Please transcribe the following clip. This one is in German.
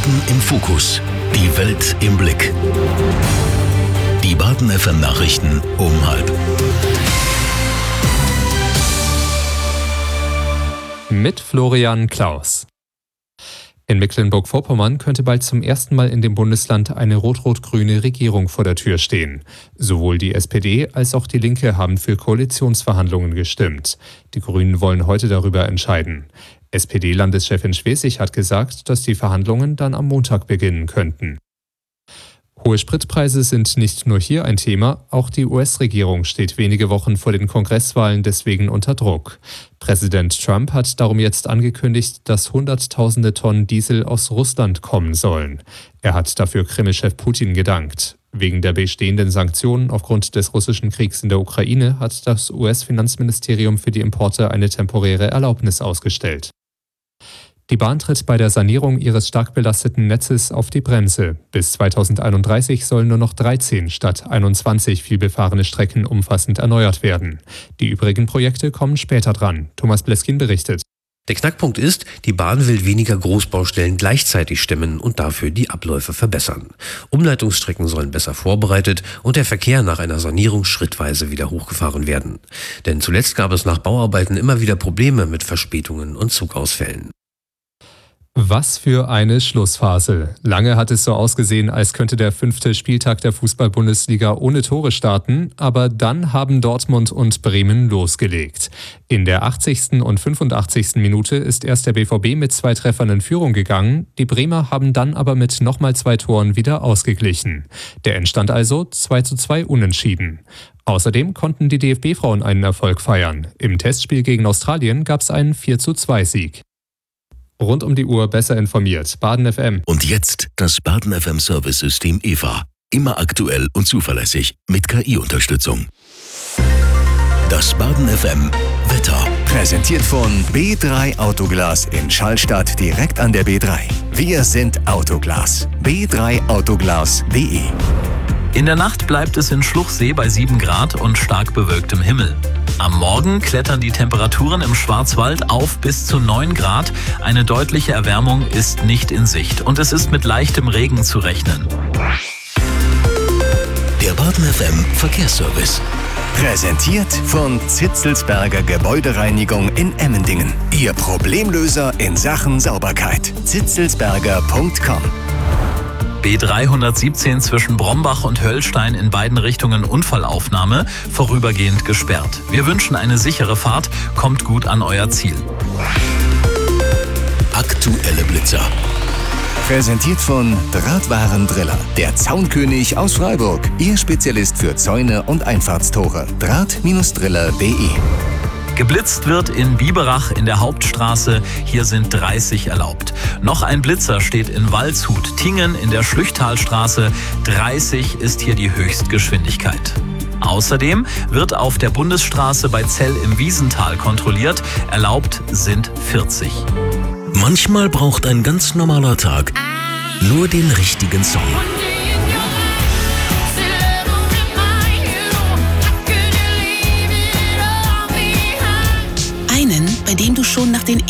Baden im Fokus. Die Welt im Blick. Die Baden FM Nachrichten um 12:30. Mit Florian Klaus. In Mecklenburg-Vorpommern könnte bald zum ersten Mal in dem Bundesland eine rot-rot-grüne Regierung vor der Tür stehen. Sowohl die SPD als auch die Linke haben für Koalitionsverhandlungen gestimmt. Die Grünen wollen heute darüber entscheiden. SPD-Landeschefin Schwesig hat gesagt, dass die Verhandlungen dann am Montag beginnen könnten. Hohe Spritpreise sind nicht nur hier ein Thema, auch die US-Regierung steht wenige Wochen vor den Kongresswahlen deswegen unter Druck. Präsident Trump hat darum jetzt angekündigt, dass Hunderttausende Tonnen Diesel aus Russland kommen sollen. Er hat dafür Kreml-Chef Putin gedankt. Wegen der bestehenden Sanktionen aufgrund des russischen Kriegs in der Ukraine hat das US-Finanzministerium für die Importe eine temporäre Erlaubnis ausgestellt. Die Bahn tritt bei der Sanierung ihres stark belasteten Netzes auf die Bremse. Bis 2031 sollen nur noch 13 statt 21 vielbefahrene Strecken umfassend erneuert werden. Die übrigen Projekte kommen später dran. Thomas Bleskin berichtet. Der Knackpunkt ist, die Bahn will weniger Großbaustellen gleichzeitig stemmen und dafür die Abläufe verbessern. Umleitungsstrecken sollen besser vorbereitet und der Verkehr nach einer Sanierung schrittweise wieder hochgefahren werden. Denn zuletzt gab es nach Bauarbeiten immer wieder Probleme mit Verspätungen und Zugausfällen. Was für eine Schlussphase. Lange hat es so ausgesehen, als könnte der 5. Spieltag der Fußball-Bundesliga ohne Tore starten, aber dann haben Dortmund und Bremen losgelegt. In der 80. und 85. Minute ist erst der BVB mit 2 Treffern in Führung gegangen, die Bremer haben dann aber mit nochmal 2 Toren wieder ausgeglichen. Der entstand also 2:2 unentschieden. Außerdem konnten die DFB-Frauen einen Erfolg feiern. Im Testspiel gegen Australien gab es einen 4:2-Sieg. Rund um die Uhr besser informiert. Baden FM. Und jetzt das Baden FM Service-System EVA. Immer aktuell und zuverlässig mit KI-Unterstützung. Das Baden FM Wetter. Präsentiert von B3 Autoglas in Schallstadt direkt an der B3. Wir sind Autoglas. b3autoglas.de. In der Nacht bleibt es in Schluchsee bei 7 Grad und stark bewölktem Himmel. Am Morgen klettern die Temperaturen im Schwarzwald auf bis zu 9 Grad. Eine deutliche Erwärmung ist nicht in Sicht und es ist mit leichtem Regen zu rechnen. Der Baden FM Verkehrsservice. Präsentiert von Zitzelsberger Gebäudereinigung in Emmendingen. Ihr Problemlöser in Sachen Sauberkeit. zitzelsberger.com. B317 zwischen Brombach und Höllstein in beiden Richtungen Unfallaufnahme, vorübergehend gesperrt. Wir wünschen eine sichere Fahrt, kommt gut an euer Ziel. Aktuelle Blitzer. Präsentiert von Drahtwarendriller, der Zaunkönig aus Freiburg. Ihr Spezialist für Zäune und Einfahrtstore. Draht-driller.de. Geblitzt wird in Biberach in der Hauptstraße. Hier sind 30 erlaubt. Noch ein Blitzer steht in Waldshut-Tingen in der Schlüchtalstraße. 30 ist hier die Höchstgeschwindigkeit. Außerdem wird auf der Bundesstraße bei Zell im Wiesental kontrolliert. Erlaubt sind 40. Manchmal braucht ein ganz normaler Tag nur den richtigen Song. Einen, bei dem du schon nach den